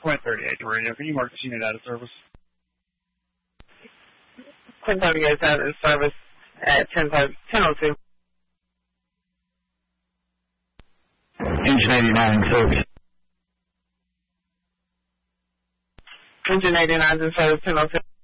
Quint 38 to radio. Can you mark this unit out of service? Quint 38 is out of service at 10:02. Engine 89 in service. Engine 89 is in service 10:02.